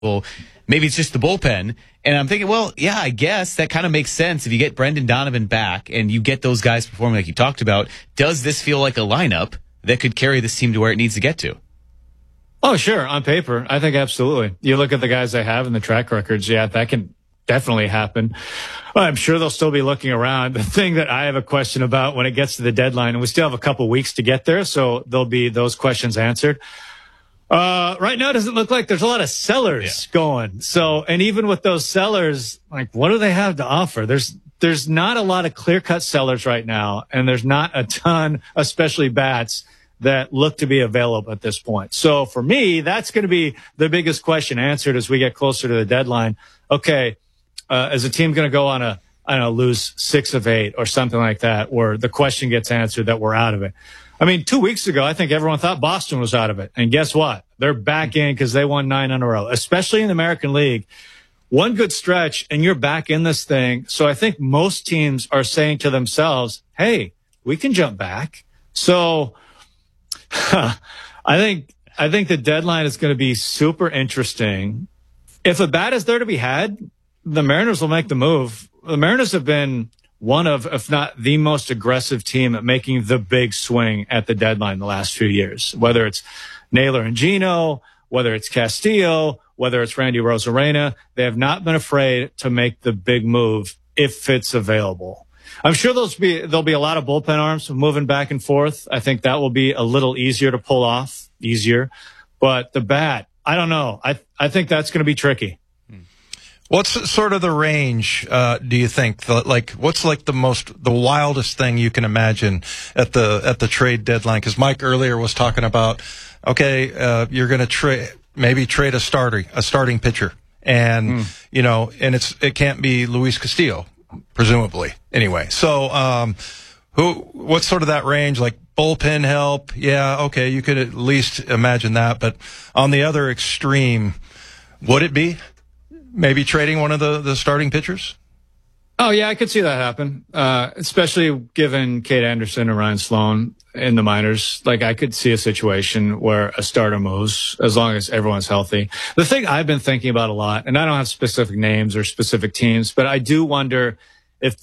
well, maybe it's just the bullpen. And I'm thinking, well, yeah, I guess that kind of makes sense. If you get Brendan Donovan back and you get those guys performing like you talked about, does this feel like a lineup that could carry this team to where it needs to get to? Oh, sure. On paper, I think absolutely. You look at the guys they have in the track records. Yeah, that can definitely happen. I'm sure they'll still be looking around. The thing that I have a question about when it gets to the deadline, and we still have a couple weeks to get there, so there'll be those questions answered. Right now, it doesn't look like there's a lot of sellers going. So, and even with those sellers, like, what do they have to offer? There's not a lot of clear-cut sellers right now, and there's not a ton, especially bats, that look to be available at this point. So for me, that's going to be the biggest question answered as we get closer to the deadline. Okay, is a team going to go on lose 6 of 8 or something like that, where the question gets answered that we're out of it? I mean, 2 weeks ago, I think everyone thought Boston was out of it. And guess what? They're back in because they won 9 in a row, especially in the American League. One good stretch and you're back in this thing. So I think most teams are saying to themselves, hey, we can jump back. So I think the deadline is going to be super interesting. If a bat is there to be had, the Mariners will make the move. The Mariners have been one of, if not the most aggressive team at making the big swing at the deadline the last few years, whether it's Naylor and Gino, whether it's Castillo, whether it's Randy Rosarena. They have not been afraid to make the big move if it's available. I'm sure there'll be a lot of bullpen arms moving back and forth. I think that will be a little easier to pull off, but the bat, I don't know. I think that's going to be tricky. What's sort of the range, do you think? What's like the wildest thing you can imagine at the trade deadline? Because Mike earlier was talking about, okay, you're going to maybe trade a starting pitcher, and and it can't be Luis Castillo, presumably. Anyway, so what's sort of that range? Like bullpen help? Yeah, okay, you could at least imagine that. But on the other extreme, would it be maybe trading one of the starting pitchers? Oh, yeah, I could see that happen, especially given Kate Anderson and Ryan Sloan in the minors. Like, I could see a situation where a starter moves as long as everyone's healthy. The thing I've been thinking about a lot, and I don't have specific names or specific teams, but I do wonder if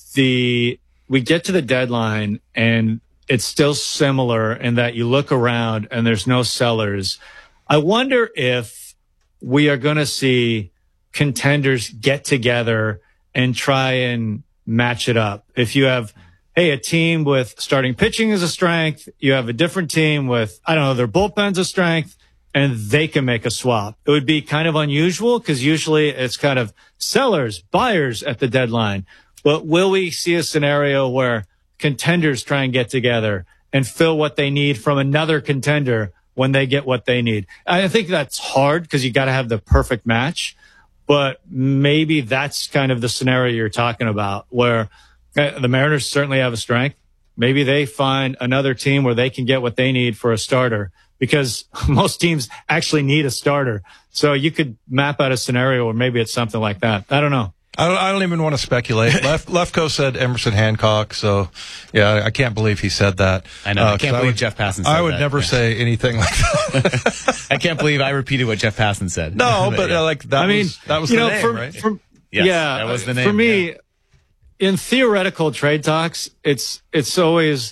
we get to the deadline and it's still similar in that you look around and there's no sellers. I wonder if we are going to see contenders get together and try and match it up. If you have, a team with starting pitching as a strength, you have a different team with, their bullpen's a strength, and they can make a swap. It would be kind of unusual because usually it's kind of sellers, buyers at the deadline. But will we see a scenario where contenders try and get together and fill what they need from another contender when they get what they need? I think that's hard because you got to have the perfect match. But maybe that's kind of the scenario you're talking about, where the Mariners certainly have a strength. Maybe they find another team where they can get what they need for a starter, because most teams actually need a starter. So you could map out a scenario where maybe it's something like that. I don't know. I don't even want to speculate. Lefko said Emerson Hancock, so yeah, I can't believe he said that. I know. I can't believe Jeff Passan said that. I would never say anything like that. I can't believe I repeated what Jeff Passan said. No, but that was the name, right? That was the name. For me, in theoretical trade talks, it's always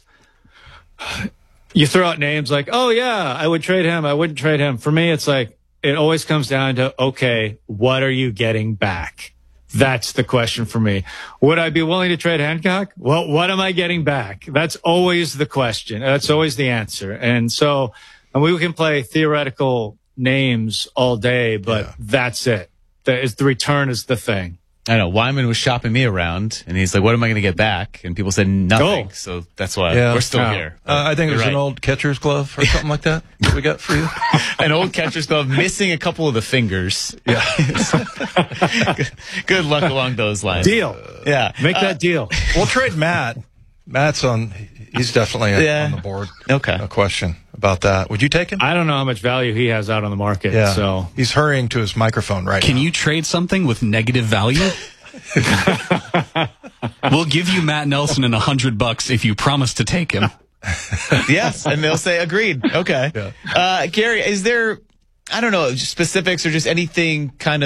you throw out names like, oh yeah, I would trade him, I wouldn't trade him. For me, it's like it always comes down to, okay, what are you getting back? That's the question for me. Would I be willing to trade Hancock? Well, what am I getting back? That's always the question. That's always the answer. And so, we can play theoretical names all day, but that's it. The return is the thing. I know. Wyman was shopping me around, and he's like, what am I going to get back? And people said nothing. So that's why we're still here. I think it was an old catcher's glove or something like that we got for you. An old catcher's glove missing a couple of the fingers. Yeah. Good luck along those lines. Deal. Yeah. Make that deal. We'll trade Matt. Matt's he's definitely on the board. Okay. No question about that. Would you take him? I don't know how much value he has out on the market. Yeah. So he's hurrying to his microphone right now. Can you trade something with negative value? We'll give you Matt Nelson and $100 if you promise to take him. Yes, and they'll say agreed. Okay. Yeah. Gary, is there I don't know, just specifics or just anything kind of